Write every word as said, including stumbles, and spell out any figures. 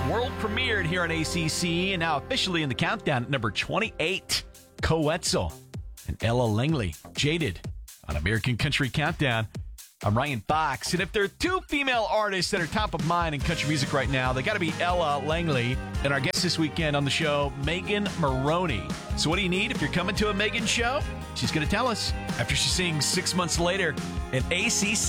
world premiered here on A C C and now officially in the countdown at number twenty-eight. Coetzel and Ella Langley, Jaded on American Country Countdown. I'm Ryan Fox, and if there are two female artists that are top of mind in country music right now, they got to be Ella Langley and our guest this weekend on the show, Megan Moroney. So what do you need if you're coming to a Megan show? She's going to tell us after she sings Six Months Later in A C C.